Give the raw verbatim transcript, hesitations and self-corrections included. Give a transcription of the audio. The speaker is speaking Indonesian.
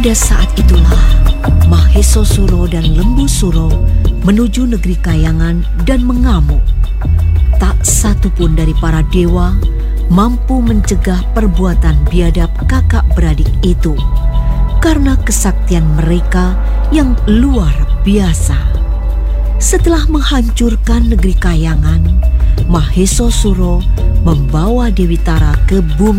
Pada saat itulah Mahesa Suro dan Lembu Suro menuju negeri Kayangan dan mengamuk. Tak satu pun dari para dewa mampu mencegah perbuatan biadab kakak beradik itu karena kesaktian mereka yang luar biasa. Setelah menghancurkan negeri Kayangan, Mahesa Suro membawa Dewi Tara ke bumi